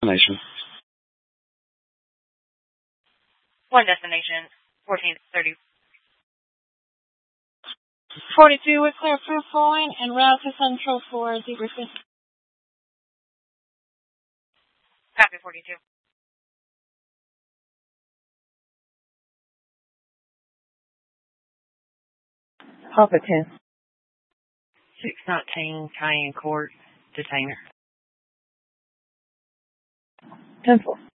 Destination. One destination, 1430. 42 with clear through flowing and route to Central for Zebrafish. Copy 42. Papa 10. 619 Cayenne Court, detainer. 10-4.